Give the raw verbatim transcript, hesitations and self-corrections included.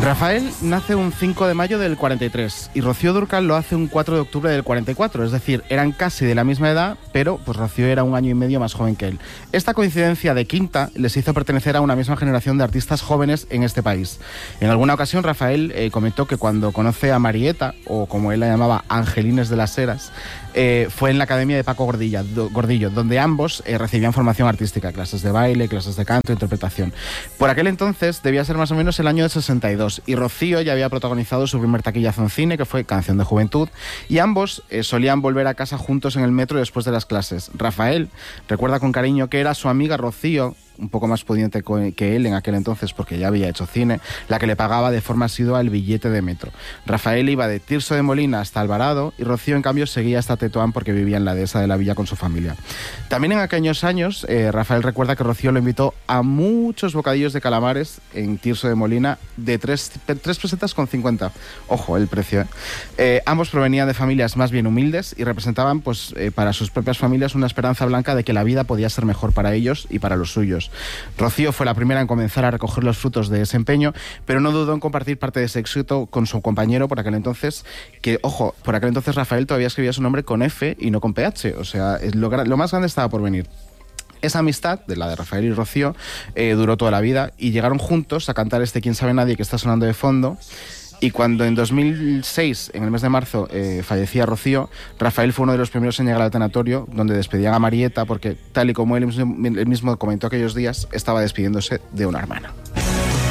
Rafael nace un cinco de mayo del cuarenta y tres y Rocío Dúrcal lo hace un cuatro de octubre del cuarenta y cuatro, es decir, eran casi de la misma edad, pero pues Rocío era un año y medio más joven que él. Esta coincidencia de quinta les hizo pertenecer a una misma generación de artistas jóvenes en este país. En alguna ocasión Rafael eh, comentó que cuando conoce a Marieta, o como él la llamaba, Angelines de las Heras, eh, fue en la Academia de Paco Gordilla, do, Gordillo, donde ambos eh, recibían formación artística, clases de baile, clases de canto, interpretación. Por aquel entonces debía ser más o menos el año del sesenta y dos, y Rocío ya había protagonizado su primer taquillazo en cine, que fue Canción de Juventud, y ambos eh, solían volver a casa juntos en el metro después de las clases. Rafael recuerda con cariño que era su amiga Rocío, un poco más pudiente que él en aquel entonces porque ya había hecho cine, la que le pagaba de forma asidua el billete de metro. Rafael iba de Tirso de Molina hasta Alvarado y Rocío, en cambio, seguía hasta Tetuán porque vivía en la dehesa de la Villa con su familia. También en aquellos años, eh, Rafael recuerda que Rocío lo invitó a muchos bocadillos de calamares en Tirso de Molina de tres, tres pesetas con cincuenta. Ojo, el precio. ¿eh? Eh, ambos provenían de familias más bien humildes y representaban pues, eh, para sus propias familias una esperanza blanca de que la vida podía ser mejor para ellos y para los suyos. Rocío fue la primera en comenzar a recoger los frutos de ese empeño, pero no dudó en compartir parte de ese éxito con su compañero por aquel entonces, que, ojo, por aquel entonces Rafael todavía escribía su nombre con F y no con P H, o sea, lo, lo más grande estaba por venir. Esa amistad, de la de Rafael y Rocío, eh, duró toda la vida y llegaron juntos a cantar este Quién sabe nadie que está sonando de fondo. Y cuando en dos mil seis, en el mes de marzo, eh, fallecía Rocío, Rafael fue uno de los primeros en llegar al tanatorio, donde despedían a Marieta, porque tal y como él mismo, él mismo comentó aquellos días, estaba despidiéndose de una hermana.